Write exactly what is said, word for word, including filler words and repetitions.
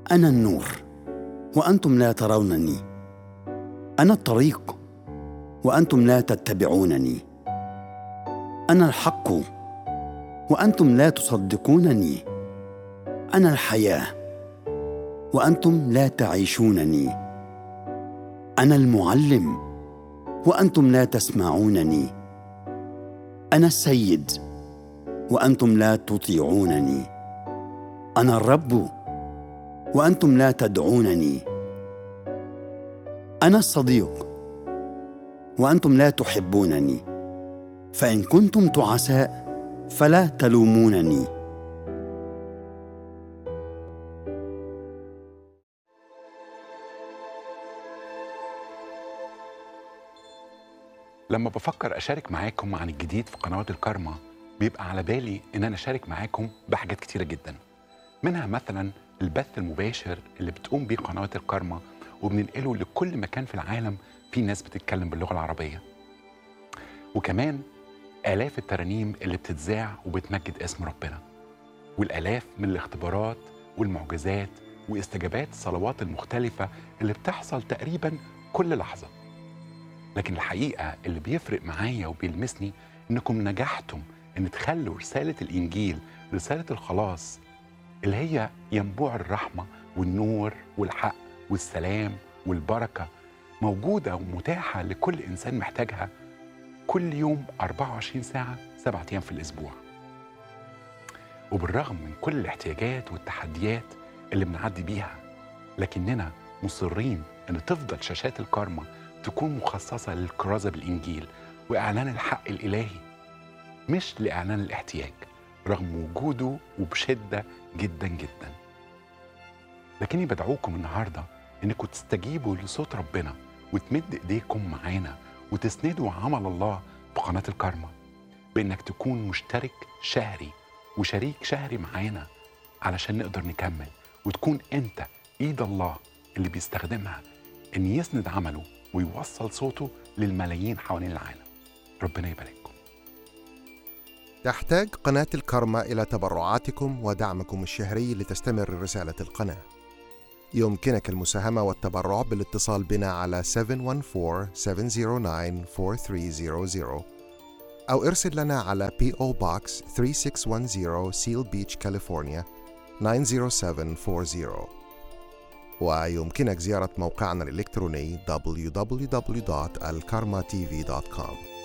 أنا النور وأنتم لا ترونني، أنا الطريق وأنتم لا تتبعونني، أنا الحق وأنتم لا تصدقونني، أنا الحياة وأنتم لا تعيشونني، أنا المعلم وأنتم لا تسمعونني، أنا السيد وأنتم لا تطيعونني، أنا الرب وأنتم لا تدعونني، أنا الصديق وأنتم لا تحبونني، فإن كنتم تعساء فلا تلومونني. لما بفكر أشارك معاكم عن الجديد في قنوات الكارما بيبقى على بالي إن أنا أشارك معاكم بحاجات كتيرة جدا، منها مثلا البث المباشر اللي بتقوم بيه قنوات الكارما وبننقله لكل مكان في العالم في ناس بتتكلم باللغة العربية، وكمان آلاف الترانيم اللي بتتذاع وبتمجد اسم ربنا، والآلاف من الاختبارات والمعجزات واستجابات الصلوات المختلفة اللي بتحصل تقريبا كل لحظة. لكن الحقيقة اللي بيفرق معايا وبيلمسني إنكم نجحتم إن تخلوا رسالة الإنجيل، رسالة الخلاص اللي هي ينبوع الرحمة والنور والحق والسلام والبركة، موجودة ومتاحة لكل إنسان محتاجها كل يوم أربعة وعشرين ساعة سبعة أيام في الأسبوع. وبالرغم من كل الاحتياجات والتحديات اللي بنعدي بيها، لكننا مصرين إن تفضل شاشات الكارما تكون مخصصة للكرازة بالإنجيل وإعلان الحق الإلهي، مش لإعلان الاحتياج، رغم وجوده وبشدة جدا جدا. لكني بدعوكم النهاردة إنكم تستجيبوا لصوت ربنا وتمد إيديكم معانا وتسندوا عمل الله بقناة الكارما، بإنك تكون مشترك شهري وشريك شهري معانا علشان نقدر نكمل، وتكون أنت إيد الله اللي بيستخدمها إن يسند عمله ويوصل صوته للملايين حوالين العالم. ربنا يبارككم. تحتاج قناة الكارما إلى تبرعاتكم ودعمكم الشهري لتستمر رسالة القناة. يمكنك المساهمة والتبرع بالاتصال بنا على سبعة واحد أربعة سبعة صفر تسعة أربعة ثلاثة صفر صفر أو ارسل لنا على بي أو Box ثلاثة ستة واحد صفر Seal Beach, كاليفورنيا تسعة صفر سبعة أربعة صفر. ويمكنك زيارة موقعنا الإلكتروني دبليو دبليو دبليو دوت الكارما تي في دوت كوم.